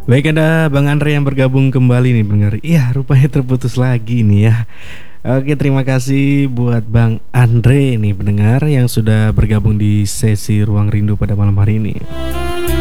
Baik, ada Bang Andre yang bergabung kembali nih pendengar. Iya, rupanya terputus lagi nih ya. Oke, terima kasih buat Bang Andre nih pendengar yang sudah bergabung di sesi Ruang Rindu pada malam hari ini.